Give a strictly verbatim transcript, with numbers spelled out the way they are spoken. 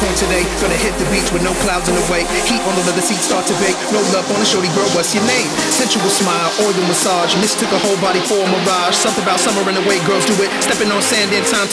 point today. Gonna hit the beach with no clouds in the way. Heat on the leather seat, start to bake. Roll up on a shorty girl, what's your name? Sensual smile, oil massage. Mistook a whole body for a mirage. Something about summer and the way girls do it. Stepping on sand in time to